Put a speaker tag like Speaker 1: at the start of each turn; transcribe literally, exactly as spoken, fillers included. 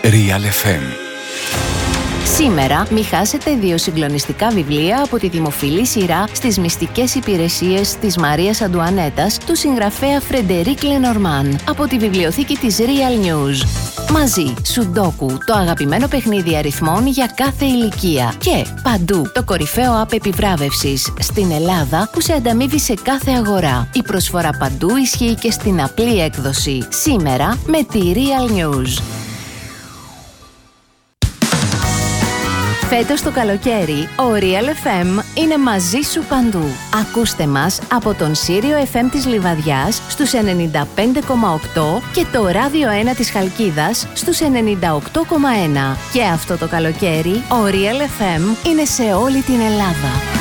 Speaker 1: Real εφ εμ.
Speaker 2: Σήμερα μη χάσετε δύο συγκλονιστικά βιβλία από τη δημοφιλή σειρά στις μυστικές υπηρεσίες της Μαρίας Αντουανέτας του συγγραφέα Φρεντερίκ Λενορμάν από τη βιβλιοθήκη της Real News. Μαζί, Σουντόκου, το αγαπημένο παιχνίδι αριθμών για κάθε ηλικία. Και Παντού, το κορυφαίο app επιβράβευσης στην Ελλάδα που σε ανταμείβει σε κάθε αγορά. Η προσφορά Παντού ισχύει και στην απλή έκδοση. Σήμερα με τη Real News. Φέτος το καλοκαίρι, ο Real εφ εμ είναι μαζί σου παντού. Ακούστε μας από τον Σύριο εφ εμ της Λιβαδιάς στους ενενήντα πέντε κόμμα οκτώ και το Ράδιο ένα της Χαλκίδας στους ενενήντα οκτώ κόμμα ένα. Και αυτό το καλοκαίρι, ο Real εφ εμ είναι σε όλη την Ελλάδα.